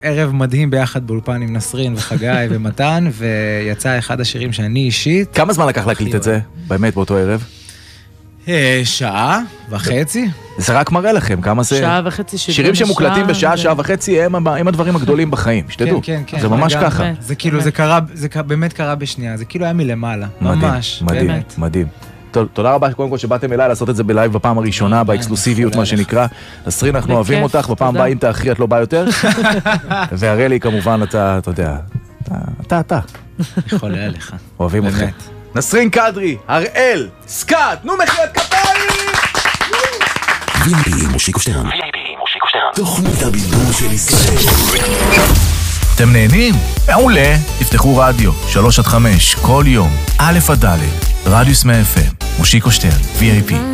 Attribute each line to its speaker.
Speaker 1: ערב מדהים ביחד באולפן עם נסרין וחגי ומתן, ויצא אחד השירים שאני אישית.
Speaker 2: כמה זמן לקח להקליט את זה? באמת באותו ערב?
Speaker 1: שעה וחצי.
Speaker 2: זה רק מראה לכם כמה זה...
Speaker 3: שעה וחצי
Speaker 2: שירים שמוקלטים בשעה, שעה וחצי, הם הדברים הגדולים בחיים, שתדעו.
Speaker 1: כן, כן.
Speaker 2: זה ממש ככה.
Speaker 1: זה כאילו, זה באמת קרה בשנייה, זה כאילו היה מלמעלה. ממש.
Speaker 2: מדהים, מדהים. תודה רבה קודם כל שבאתם אליי לעשות את זה בלייב בפעם הראשונה, באקסקלוסיביות מה שנקרא. נסרין, אנחנו אוהבים אותך, בפעם הבאה אם תאחרי את לא בא יותר. והראלי כמובן אתה יודע, אתה.
Speaker 1: יכול היה לך.
Speaker 2: אוהבים אותך. נסרין קדרי, הראל, סקאט, נו מחיית כפיים!
Speaker 4: VIP מושיקו שטרן. תוכנית הבידור של ישראל.
Speaker 5: אתם נהנים? מעולה. תפתחו רדיו 3-5 כל יום, א' עד ד', רדיוס מ-FM, מושיקו שטרן, VIP.